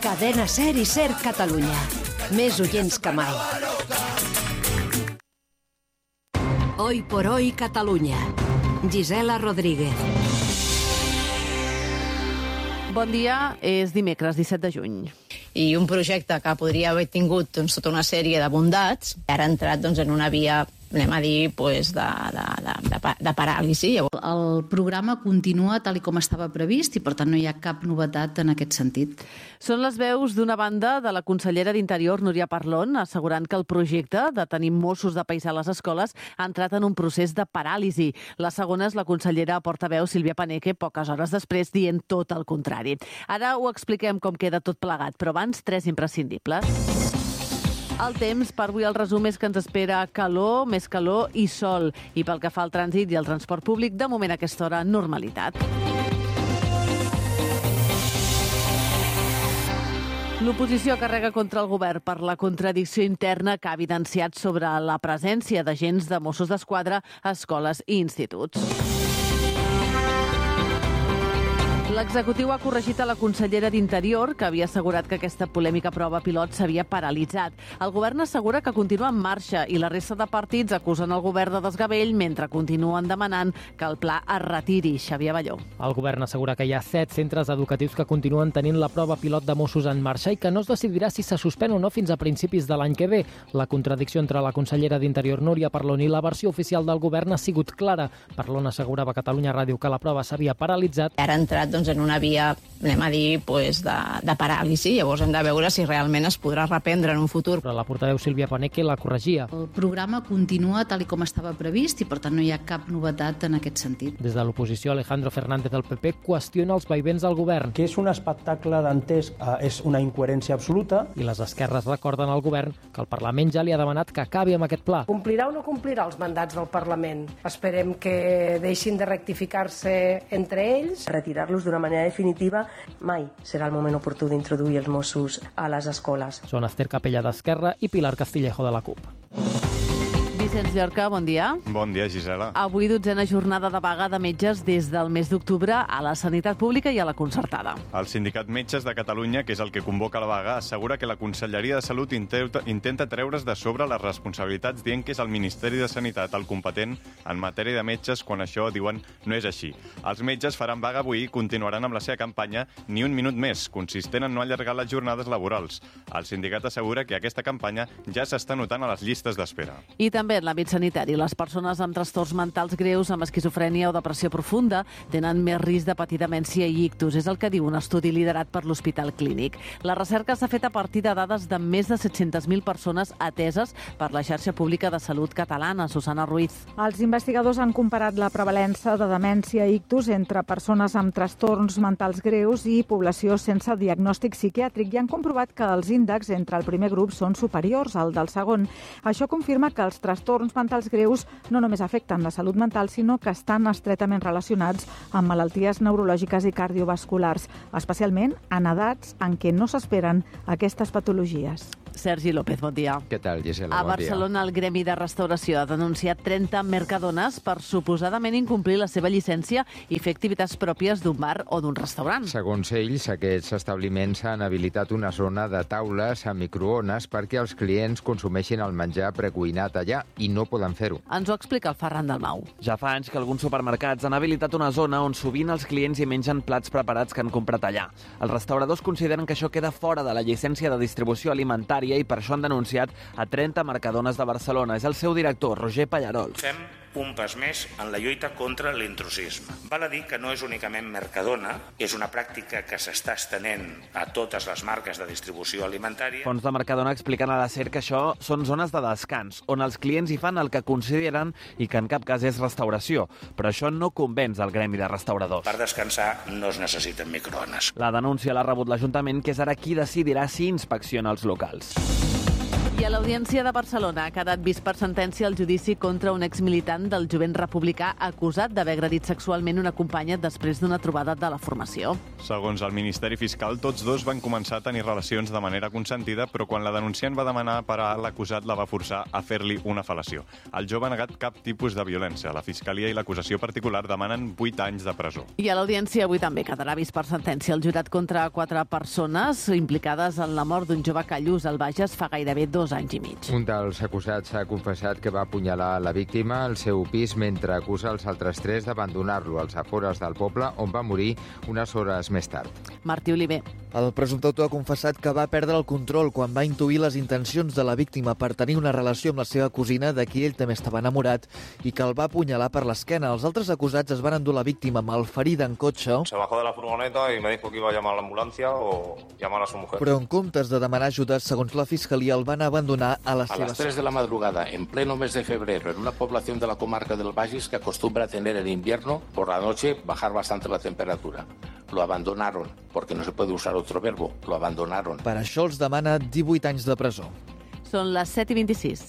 Cadena Ser i Ser Catalunya. Més oients que mai. Hoy por hoy Catalunya. Gisela Rodríguez. Bon dia, és dimecres 17 de juny. I un projecte que podria haver tingut tota una sèrie de bondats, ara ha entrat en una via, anem a dir, de paràlisi. El programa continua tal com estava previst i, per tant, no hi ha cap novetat en aquest sentit. Són les veus d'una banda de la consellera d'Interior, Núria Parlon, assegurant que el projecte de tenir Mossos de paisà a les escoles ha entrat en un procés de paràlisi. La segona és la consellera portaveu Sílvia Paneque, poques hores després, dient tot el contrari. Ara ho expliquem com queda tot plegat, però abans tres imprescindibles. El temps, per avui el resum és que ens espera calor, més calor i sol. I pel que fa al trànsit i al transport públic, de moment a aquesta hora, normalitat. L'oposició carrega contra el govern per la contradicció interna que ha evidenciat sobre la presència d'agents de Mossos d'Esquadra a escoles i instituts. L'executiu ha corregit a la consellera d'Interior, que havia assegurat que aquesta polèmica prova pilot s'havia paralitzat. El govern assegura que continua en marxa i la resta de partits acusen el govern de desgavell mentre continuen demanant que el pla es retiri. Xavier Balló. El govern assegura que hi ha 7 centres educatius que continuen tenint la prova pilot de Mossos en marxa i que no es decidirà si se suspèn o no fins a principis de l'any que ve. La contradicció entre la consellera d'Interior, Núria Parlon, i la versió oficial del govern ha sigut clara. Parlon assegurava a Catalunya Ràdio que la prova s'havia paralitzat. Ara ha entrat en una via, anem a dir, de paràlisi. Llavors hem de veure si realment es podrà reprendre en un futur. Però la portaveu Sílvia Paneque la corregia. El programa continua tal com estava previst i, per tant, no hi ha cap novetat en aquest sentit. Des de l'oposició, Alejandro Fernández del PP qüestiona els vaivens del govern. Que és un espectacle dantesc, és una incoherència absoluta. I les esquerres recorden al govern que el Parlament ja li ha demanat que acabi amb aquest pla. Complirà o no complirà els mandats del Parlament? Esperem que deixin de rectificar-se entre ells. Retirar-los d'una manera definitiva mai serà el moment oportú d'introduir els Mossos a les escoles. Són Esther Capella d'Esquerra i Pilar Castillejo de la CUP. Vicenç Llorca, bon dia. Bon dia, Gisela. Avui 12a jornada de vaga de metges des del mes d'octubre a la sanitat pública i a la concertada. El Sindicat Metges de Catalunya, que és el que convoca la vaga, assegura que la Conselleria de Salut intenta treure's de sobre les responsabilitats dient que és el Ministeri de Sanitat el competent en matèria de metges quan això, diuen, no és així. Els metges faran vaga avui i continuaran amb la seva campanya Ni un minut més, consistent en no allargar les jornades laborals. El sindicat assegura que aquesta campanya ja s'està notant a les llistes d'espera. I també en l'àmbit sanitari, les persones amb trastorns mentals greus, amb esquizofrènia o depressió profunda, tenen més risc de patir demència i ictus. És el que diu un estudi liderat per l'Hospital Clínic. La recerca s'ha fet a partir de dades de més de 700.000 persones ateses per la xarxa pública de salut catalana. Susana Ruiz. Els investigadors han comparat la prevalença de demència i ictus entre persones amb trastorns mentals greus i població sense diagnòstic psiquiàtric i han comprovat que els índexs entre el primer grup són superiors al del segon. Això confirma que els trastorns mentals greus no només afecten la salut mental, sinó que estan estretament relacionats amb malalties neurològiques i cardiovasculars, especialment en edats en què no s'esperen aquestes patologies. Sergi López, bon dia. Què tal, Gisela? A Barcelona, el Gremi de Restauració ha denunciat 30 mercadones per suposadament incomplir la seva llicència i fer activitats pròpies d'un bar o d'un restaurant. Segons ells, aquests establiments han habilitat una zona de taules a microones perquè els clients consumeixin el menjar precuinat allà i no poden fer-ho. Ens ho explica el Ferran Dalmau. Ja fa anys que alguns supermercats han habilitat una zona on sovint els clients hi mengen plats preparats que han comprat allà. Els restauradors consideren que això queda fora de la llicència de distribució alimentària i per això han denunciat a 30 mercadones de Barcelona. És el seu director, Roger Pallarol. Fem un pas més en la lluita contra l'intrusisme. Val a dir que no és únicament Mercadona, és una pràctica que s'està estenent a totes les marques de distribució alimentària. Fons de Mercadona expliquen a la SER que això són zones de descans, on els clients hi fan el que consideren i que en cap cas és restauració. Però això no convenç el gremi de restauradors. Per descansar no es necessiten microones. La denúncia l'ha rebut l'Ajuntament, que és ara qui decidirà si inspecciona els locals. I a l'Audiència de Barcelona ha quedat vist per sentència el judici contra un exmilitant del jovent republicà acusat d'haver agredit sexualment una companya després d'una trobada de la formació. Segons el Ministeri Fiscal, tots dos van començar a tenir relacions de manera consentida, però quan la denunciant va demanar parar, l'acusat la va forçar a fer-li una fel·lació. El jove ha negat cap tipus de violència. La Fiscalia i l'acusació particular demanen 8 anys de presó. I a l'Audiència avui també quedarà vist per sentència el jurat contra 4 persones implicades en la mort d'un jove a Callús, al Bages, fa gairebé 2 anys i mig. Un dels acusats ha confessat que va apunyalar la víctima al seu pis mentre acusa els altres 3 d'abandonar-lo als afores del poble, on va morir unes hores més tard. Martí Oliver. El presumpte autor ha confessat que va perdre el control quan va intuir les intencions de la víctima per tenir una relació amb la seva cosina, de qui ell també estava enamorat, i que el va apunyalar per l'esquena. Els altres acusats es van endur la víctima malferida en cotxe. Se bajó de la furgoneta y me dijo que iba a llamar a la ambulancia o llamar a su mujer. Però en comptes de demanar ajuda, segons la Fiscalia, el van abandonar a la seva... A las 3 de la madrugada, en pleno mes de febrero, en una población de la comarca del Bages que acostumbra a tener en invierno, por la noche, bajar bastante la temperatura. Lo abandonaron, porque no se puede usar otro verbo, lo abandonaron. Per això els demana 18 anys de presó. Són les 7:26.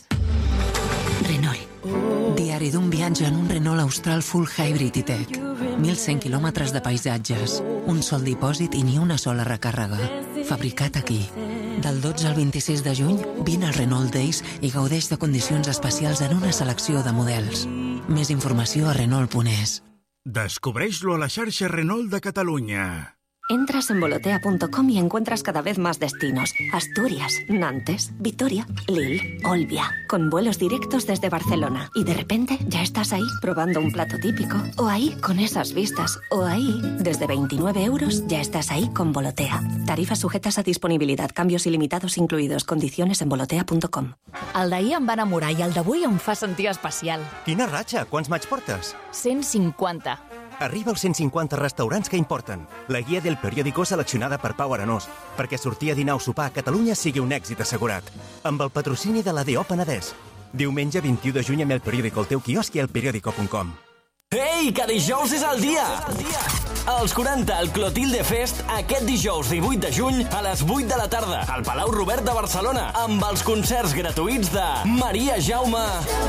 Renault. Diari d'un viatge en un Renault Austral Full Hybrid i-Tech. 1.100 quilòmetres de paisatges, un sol dipòsit i ni una sola recàrrega. Fabricat aquí. Del 12 al 26 de juny, vine al Renault Days i gaudeix de condicions especials en una selecció de models. Més informació a Renault.es. Descobreix-lo a la xarxa Renault de Catalunya. Entras en volotea.com y encuentras cada vez más destinos. Asturias, Nantes, Vitoria, Lille, Olbia. Con vuelos directos desde Barcelona. Y de repente ya estás ahí probando un plato típico. O ahí con esas vistas. O ahí, desde 29 euros, ya estás ahí con Volotea. Tarifas sujetas a disponibilidad. Cambios ilimitados incluidos. Condiciones en volotea.com. El d'ahir em va enamorar i el d'avui em fa sentir especial. Quina ratxa! Quants maig portes? 150. Arriba als 150 restaurants que importen. La guia del periòdico seleccionada per Pau Aranós, perquè sortir a dinar o sopar a Catalunya sigui un èxit assegurat. Amb el patrocini de l'ADO Penedès. Diumenge 21 de juny amb el periòdico al teu quiosc i al periódico.com. Ei, que dijous és el dia! Els 40 al Clotilde Fest aquest dijous 18 de juny a les 8 de la tarda al Palau Robert de Barcelona amb els concerts gratuïts de Maria Jaume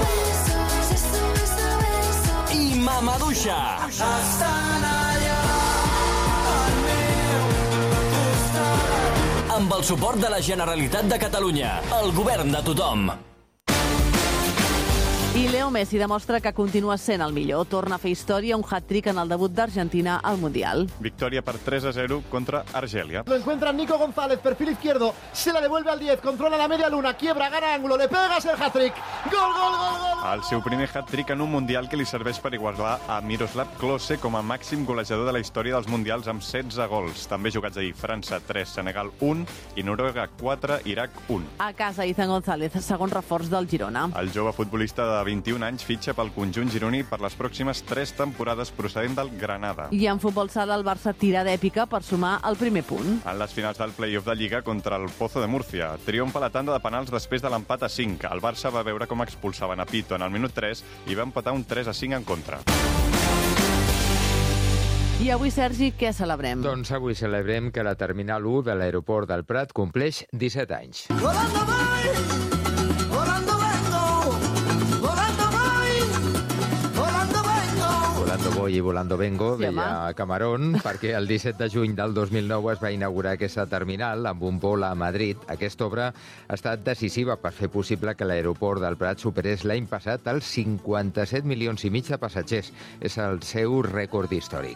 i Mamaduixa. Amb el suport de la Generalitat de Catalunya, el govern de tothom. I Leo Messi demostra que continua sent el millor. Torna a fer història, un hat-trick en el debut d'Argentina al Mundial. Victòria per 3-0 contra Argelia. Lo encuentra Nico González, perfil izquierdo, se la devuelve al 10, controla la media luna, quiebra, gana ángulo, le pegas el hat-trick. Gol, gol, gol, gol! El seu primer hat-trick en un Mundial que li serveix per igualar a Miroslav Klose com a màxim golejador de la història dels Mundials amb 16 gols. També jugats ahir França 3, Senegal 1 i Noruega 4, Iraq 1. A casa, Izan González, segon reforç del Girona. El jove futbolista de 21 anys fitxa pel conjunt gironí per les pròximes 3 temporades procedent del Granada. I en futbol sala el Barça tira d'èpica per sumar el primer punt. En les finals del play-off de Lliga contra el Pozo de Múrcia. Triomfa la tanda de penals després de l'empat a 5. El Barça va veure com expulsaven a Pito en el minut 3 i va empatar un 3-5 en contra. I avui, Sergi, què celebrem? Doncs avui celebrem que la Terminal 1 de l'aeroport del Prat compleix 17 anys. Volando voy, volando vengo, volando voy, volando vengo. Volando voy i volando vengo, Sí, deia Camarón, perquè el 17 de juny del 2009 es va inaugurar aquesta terminal amb un vol a Madrid. Aquesta obra ha estat decisiva per fer possible que l'aeroport del Prat superés l'any passat els 57 milions i mig de passatgers. És el seu rècord històric.